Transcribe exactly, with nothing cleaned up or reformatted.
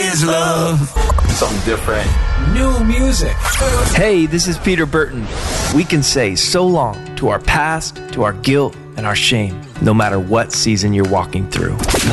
is love. Something different. New music. Hey, this is Peter Burton. We can say so long to our past, to our guilt, and our shame, no matter what season you're walking through.